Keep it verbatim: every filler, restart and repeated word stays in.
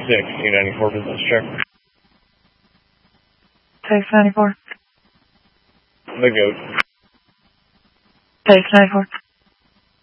six, U ninety-four business check. six ninety-four. The goat. six ninety-four.